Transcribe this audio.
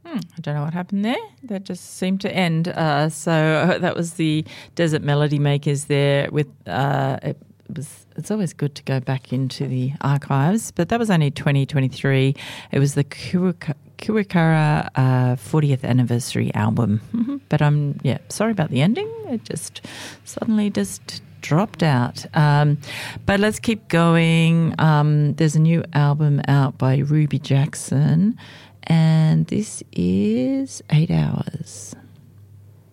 I don't know what happened there. That just seemed to end. So that was the Desert Melody Makers there with it's always good to go back into the archives, but that was only 2023. It was the Kuikara 40th anniversary album. But I'm sorry about the ending. It just suddenly dropped out. But let's keep going. There's a new album out by Ruby Jackson, and this is 8 Hours.